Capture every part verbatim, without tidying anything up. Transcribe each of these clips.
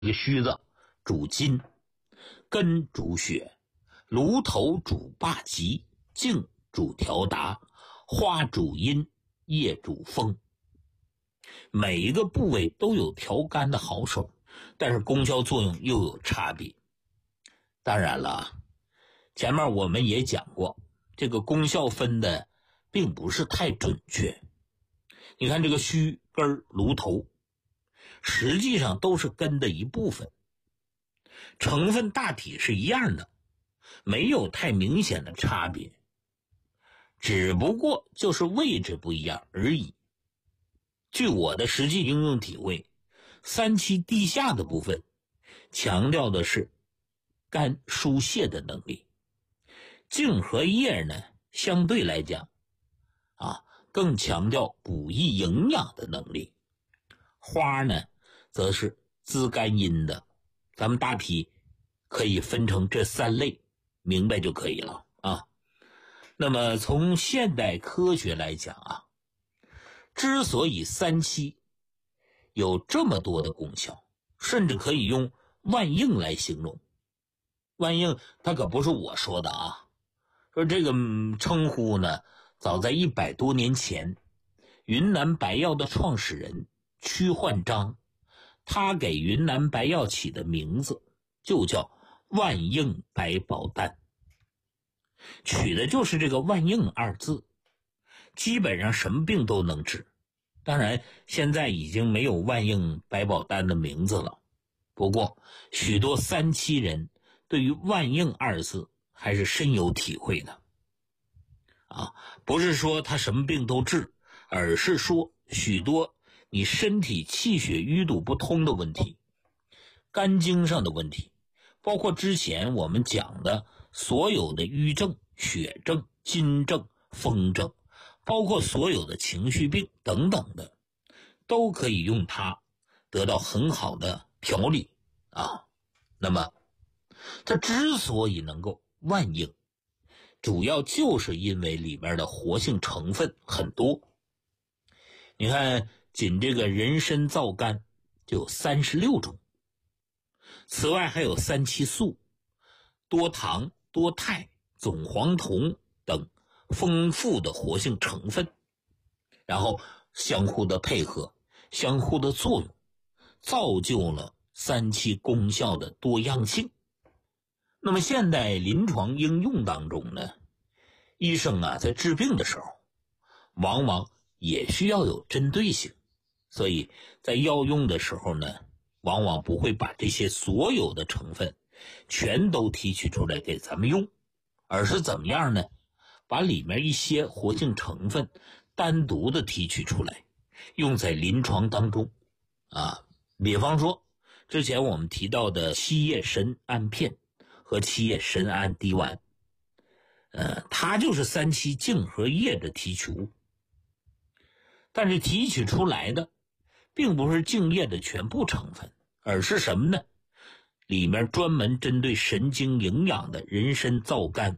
这个须子主筋，根主血，颅头主霸极，茎主调达，花主阴，叶主风。每一个部位都有调肝的好手，但是功效作用又有差别。当然了，前面我们也讲过，这个功效分的并不是太准确。你看这个须、根、颅头，实际上都是根的一部分，成分大体是一样的，没有太明显的差别，只不过就是位置不一样而已。据我的实际应用体会，三七地下的部分强调的是肝疏泄的能力，茎和叶呢相对来讲啊更强调补益营养的能力，花呢则是滋肝阴的。咱们大体可以分成这三类，明白就可以了啊。那么从现代科学来讲啊，之所以三七有这么多的功效，甚至可以用万应来形容。万应它可不是我说的啊，说这个、嗯、称呼呢，早在一百多年前，云南白药的创始人屈焕章，他给云南白药起的名字就叫万应白宝丹，取的就是这个万应二字，基本上什么病都能治。当然现在已经没有万应白宝丹的名字了，不过许多三七人对于万应二字还是深有体会的啊，不是说他什么病都治，而是说许多你身体气血淤堵不通的问题，肝经上的问题，包括之前我们讲的所有的瘀症、血症、筋症、风症，包括所有的情绪病等等的，都可以用它得到很好的调理啊。那么它之所以能够万应，主要就是因为里面的活性成分很多。你看仅这个人参皂苷就有三十六种，此外还有三七素、多糖、多肽、总黄酮等丰富的活性成分，然后相互的配合，相互的作用，造就了三七功效的多样性。那么现代临床应用当中呢，医生啊在治病的时候往往也需要有针对性，所以在药用的时候呢，往往不会把这些所有的成分全都提取出来给咱们用，而是怎么样呢？把里面一些活性成分单独的提取出来，用在临床当中啊。比方说之前我们提到的七叶神胺片和七叶神胺滴丸，呃，它就是三七茎和叶的提取物，但是提取出来的并不是茎叶的全部成分，而是什么呢？里面专门针对神经营养的人参皂苷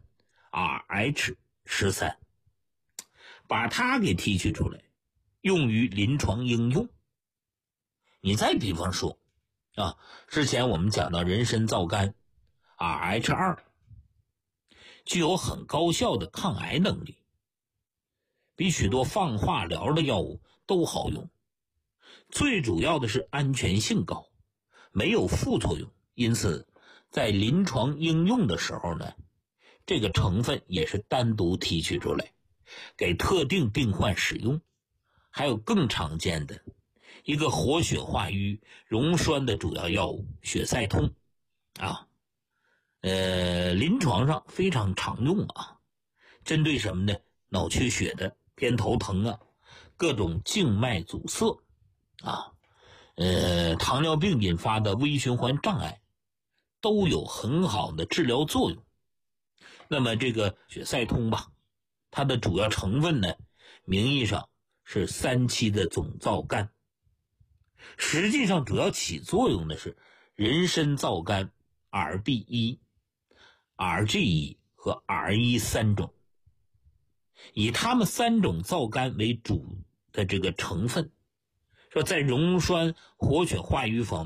R H 十三， 把它给提取出来，用于临床应用。你再比方说啊，之前我们讲到人参皂苷 R H 二 具有很高效的抗癌能力，比许多放化疗的药物都好用，最主要的是安全性高，没有副作用，因此在临床应用的时候呢，这个成分也是单独提取出来给特定病患使用。还有更常见的一个活血化瘀溶栓的主要药物血塞通啊，呃，临床上非常常用啊，针对什么呢？脑缺血的、偏头疼啊，各种静脉阻塞啊，呃，糖尿病引发的微循环障碍都有很好的治疗作用。那么这个血塞通吧，它的主要成分呢，名义上是三七的总皂苷，实际上主要起作用的是人参皂苷 R B 一、R G 一 和 R 一 三种，以它们三种皂苷为主的这个成分，说在溶栓活血化瘀方面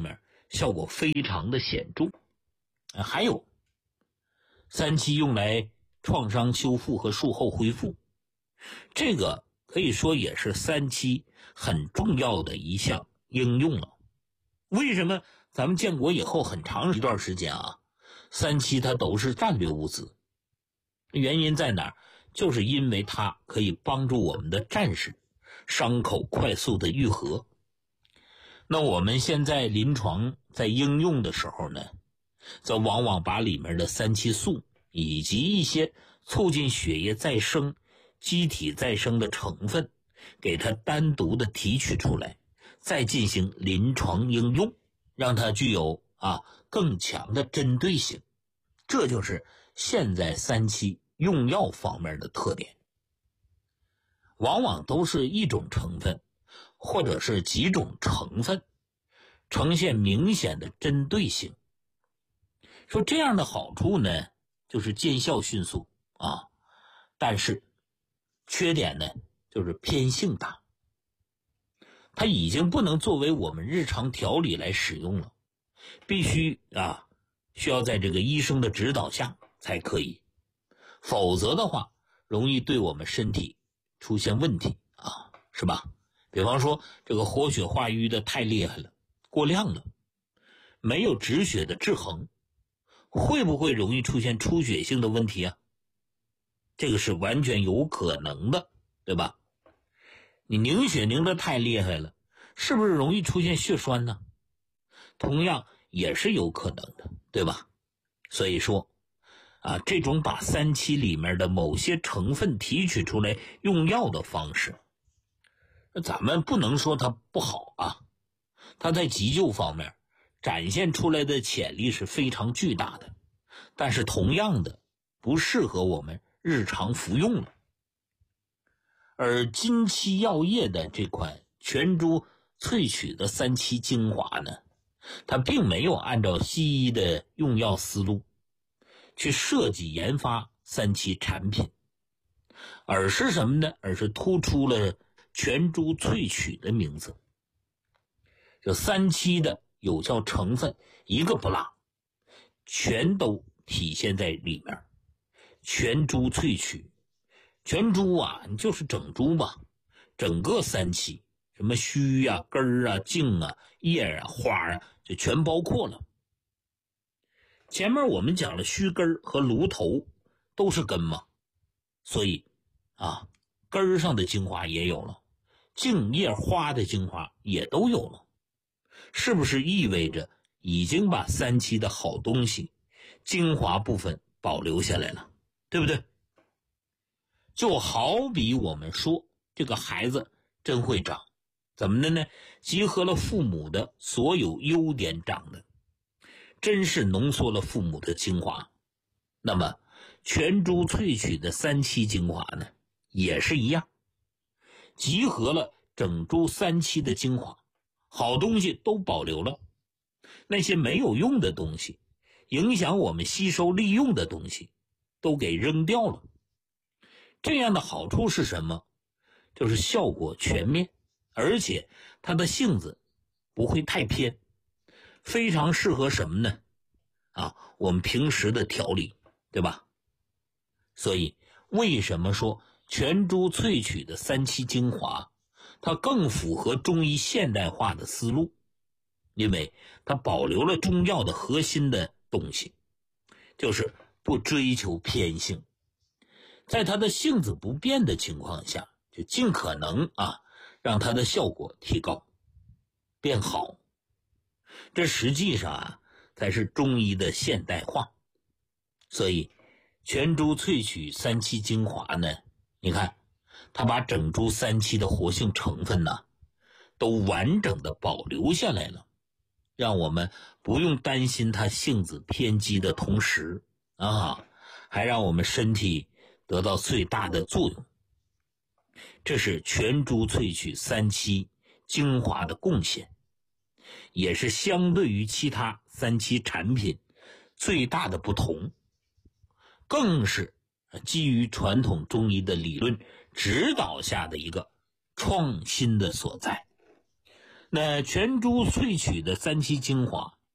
效果非常的显著。还有三七用来创伤修复和术后恢复，这个可以说也是三七很重要的一项应用了。为什么咱们建国以后很长一段时间啊，三七它都是战略物资？原因在哪儿？就是因为它可以帮助我们的战士伤口快速的愈合。那我们现在临床在应用的时候呢，则往往把里面的三七素以及一些促进血液再生、机体再生的成分，给它单独的提取出来，再进行临床应用，让它具有啊更强的针对性。这就是现在三七用药方面的特点，往往都是一种成分或者是几种成分，呈现明显的针对性。说这样的好处呢，就是见效迅速啊，但是缺点呢，就是偏性大。它已经不能作为我们日常调理来使用了，必须啊，需要在这个医生的指导下才可以，否则的话，容易对我们身体出现问题啊，是吧？比方说这个活血化瘀的太厉害了，过量了，没有止血的制衡，会不会容易出现出血性的问题啊？这个是完全有可能的，对吧？你凝血凝得太厉害了，是不是容易出现血栓呢？同样也是有可能的，对吧？所以说啊，这种把三七里面的某些成分提取出来用药的方式，咱们不能说它不好啊，它在急救方面展现出来的潜力是非常巨大的，但是同样的不适合我们日常服用了。而金漆药业的这款全株萃取的三七精华呢，它并没有按照西医的用药思路去设计研发三七产品，而是什么呢？而是突出了全株萃取的名字。这三七的有效成分一个不落，全都体现在里面。全株萃取，全株啊，你就是整株吧，整个三七，什么须啊、根儿啊、茎啊、叶啊、花啊，就全包括了。前面我们讲了须根和芦头都是根嘛，所以啊，根儿上的精华也有了，茎叶花的精华也都有了，是不是意味着已经把三七的好东西精华部分保留下来了，对不对？就好比我们说这个孩子真会长，怎么的呢？集合了父母的所有优点长的，真是浓缩了父母的精华。那么全株萃取的三七精华呢，也是一样，集合了整株三七的精华，好东西都保留了，那些没有用的东西，影响我们吸收利用的东西都给扔掉了。这样的好处是什么？就是效果全面，而且它的性子不会太偏，非常适合什么呢？啊，我们平时的调理，对吧？所以为什么说全株萃取的三七精华它更符合中医现代化的思路？因为它保留了中药的核心的东西，就是不追求偏性，在它的性子不变的情况下，就尽可能啊让它的效果提高变好。这实际上啊才是中医的现代化。所以全株萃取三七精华呢，你看它把整株三七的活性成分呢都完整的保留下来了，让我们不用担心它性子偏激的同时啊，还让我们身体得到最大的作用。这是全株萃取三七精华的贡献，也是相对于其他三七产品最大的不同，更是基于传统中医的理论指导下的一个创新的所在。那全株萃取的三七精华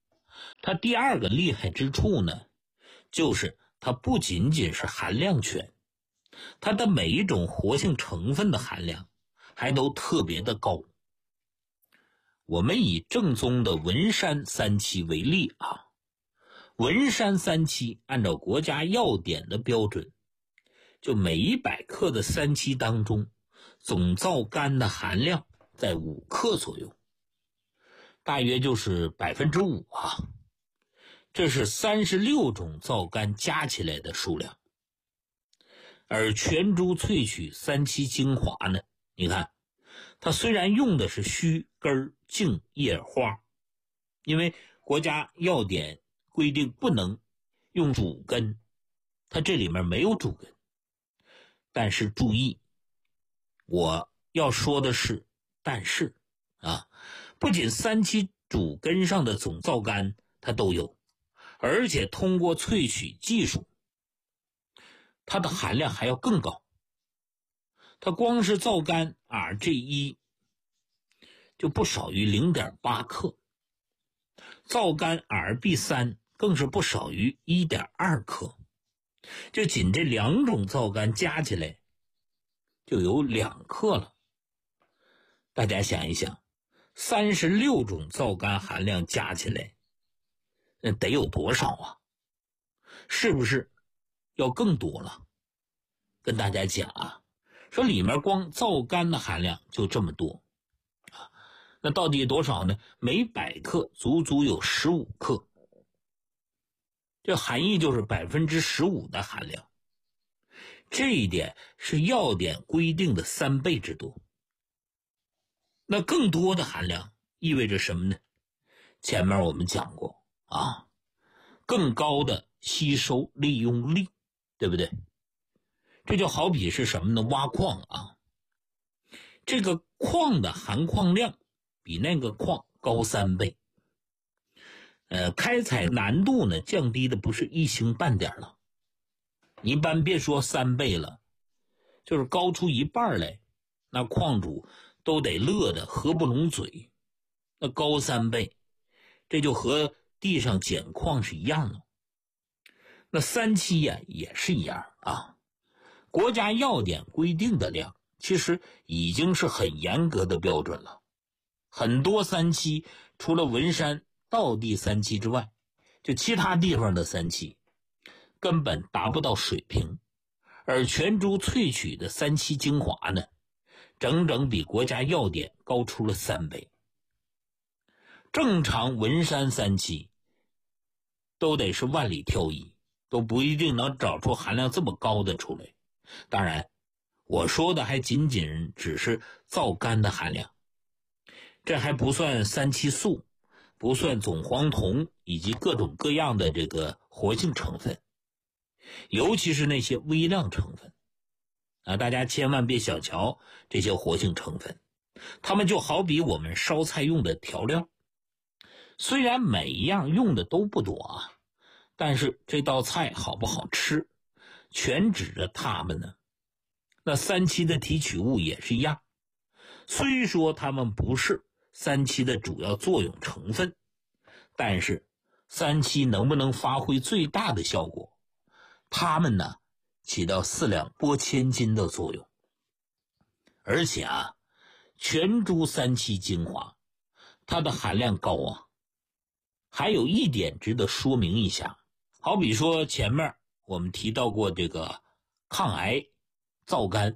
它第二个厉害之处呢，就是它不仅仅是含量全，它的每一种活性成分的含量还都特别的高。我们以正宗的文山三七为例啊，文山三七按照国家药典的标准，就每一百克的三七当中，总皂苷的含量在五克左右，大约就是百分之五啊。这是三十六种皂苷加起来的数量。而全株萃取三七精华呢，你看它虽然用的是须根茎叶花，因为国家药典规定不能用主根，它这里面没有主根，但是注意，我要说的是但是啊，不仅三七主根上的总皂苷它都有，而且通过萃取技术，它的含量还要更高。它光是皂苷 R G 一 就不少于 零点八 克，皂苷 R B 三 更是不少于 一点二 克，就仅这两种皂苷加起来就有两克了。大家想一想，三十六种皂苷含量加起来那得有多少啊？是不是要更多了？跟大家讲啊，说里面光皂苷的含量就这么多啊，那到底多少呢？每百克足足有十五克，这含义就是百分之十五的含量，这一点是药典规定的三倍之多。那更多的含量意味着什么呢？前面我们讲过啊，更高的吸收利用率，对不对？这就好比是什么呢？挖矿啊，这个矿的含矿量比那个矿高三倍，呃，开采难度呢降低的不是一星半点了，一般别说三倍了，就是高出一半来，那矿主都得乐得合不拢嘴。那高三倍，这就和地上捡矿是一样的。那三七呀也是一样啊。国家药典规定的量其实已经是很严格的标准了，很多三七除了文山道地三七之外，就其他地方的三七根本达不到水平，而全株萃取的三七精华呢，整整比国家药典高出了三倍。正常文山三七都得是万里挑一，都不一定能找出含量这么高的出来。当然我说的还仅仅只是皂苷的含量，这还不算三七素，不算总黄酮以及各种各样的这个活性成分，尤其是那些微量成分啊，大家千万别小瞧这些活性成分，它们就好比我们烧菜用的调料，虽然每一样用的都不多啊，但是这道菜好不好吃全指着它们呢。那三七的提取物也是一样，虽说它们不是三七的主要作用成分，但是三七能不能发挥最大的效果，它们呢起到四两拨千斤的作用。而且啊，全株三七精华它的含量高啊，还有一点值得说明一下，好比说前面我们提到过这个抗癌皂苷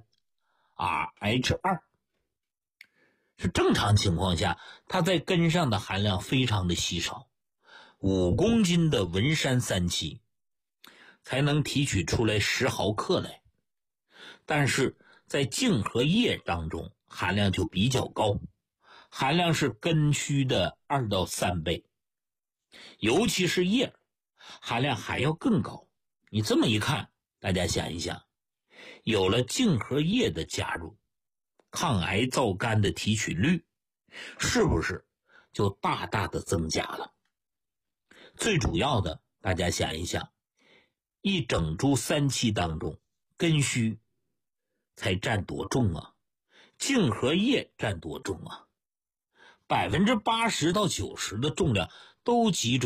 R H 二， 是正常情况下它在根上的含量非常的稀少，五公斤的文山三七才能提取出来十毫克来，但是在茎和叶当中含量就比较高，含量是根须的二到三倍，尤其是叶含量还要更高。你这么一看，大家想一想，有了茎和叶的加入，抗癌皂苷的提取率是不是就大大的增加了？最主要的，大家想一想，一整株三七当中，根须才占多重啊？茎和叶占多重啊？百分之八十到九十的重量都集中